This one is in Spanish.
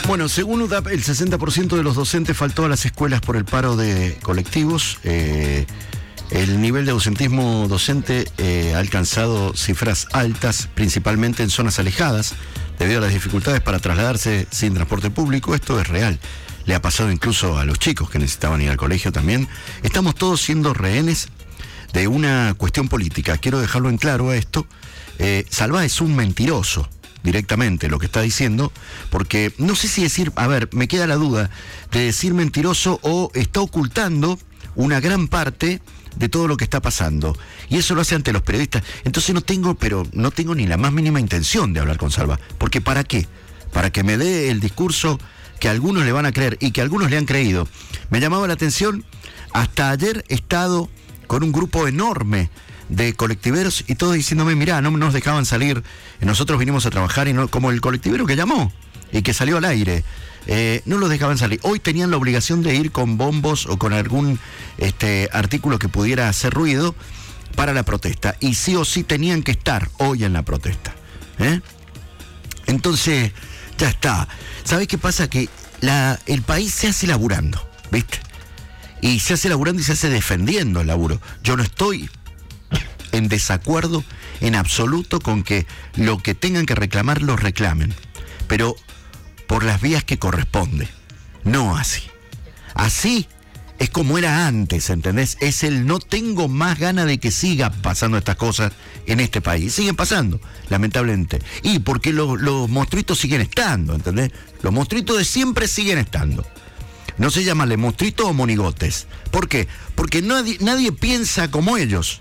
Bueno, según UDAP, el 60% de los docentes faltó a las escuelas por el paro de colectivos. El nivel de ausentismo docente ha alcanzado cifras altas, principalmente en zonas alejadas, debido a las dificultades para trasladarse sin transporte público. Esto es real. Le ha pasado incluso a los chicos que necesitaban ir al colegio también. Estamos todos siendo rehenes de una cuestión política. Quiero dejarlo en claro a esto. Salvá es un mentiroso, directamente lo que está diciendo, porque no sé si decir, a ver, me queda la duda de decir mentiroso o está ocultando una gran parte de todo lo que está pasando. Y eso lo hace ante los periodistas. Entonces no tengo ni la más mínima intención de hablar con Salvá. Porque ¿para qué? Para que me dé el discurso que algunos le van a creer y que algunos le han creído. Me llamaba la atención, hasta ayer he estado con un grupo enorme de colectiveros y todos diciéndome, mirá, no nos dejaban salir, nosotros vinimos a trabajar y no, como el colectivero que llamó y que salió al aire, no los dejaban salir. Hoy tenían la obligación de ir con bombos o con algún artículo que pudiera hacer ruido para la protesta, y sí o sí tenían que estar hoy en la protesta. Entonces, ya está. ¿Sabés qué pasa? Que el país se hace laburando, ¿viste? Y se hace laburando y se hace defendiendo el laburo. Yo no estoy en desacuerdo en absoluto con que lo que tengan que reclamar lo reclamen, pero por las vías que corresponde, no así. Así es como era antes, ¿entendés? Es el no tengo más ganas de que sigan pasando estas cosas en este país. Siguen pasando, lamentablemente. Y porque los monstruitos siguen estando, ¿entendés? Los monstruitos de siempre siguen estando. No se llaman monstruitos o monigotes. ¿Por qué? Porque nadie piensa como ellos.